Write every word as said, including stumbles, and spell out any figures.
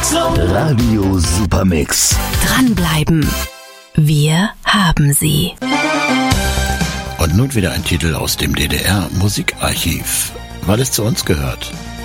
Radio Supermix. Dranbleiben. Wir haben sie. Und nun wieder ein Titel aus dem D D R-Musikarchiv, weil es zu uns gehört.